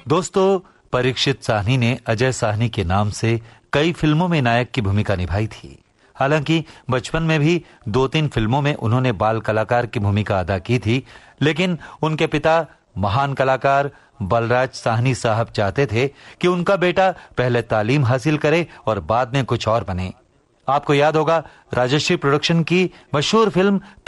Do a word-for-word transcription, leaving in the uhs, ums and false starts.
दोस्तों, परीक्षित साहनी ने अजय साहनी के नाम से कई फिल्मों में नायक की भूमिका निभाई थी। हालांकि बचपन में भी दो तीन फिल्मों में उन्होंने बाल कलाकार की भूमिका अदा की थी, लेकिन उनके पिता महान कलाकार बलराज साहनी साहब चाहते थे कि उनका बेटा पहले तालीम हासिल करे और बाद में कुछ और बने। आपको याद होगा, राजश्री प्रोडक्शन की मशहूर फिल्म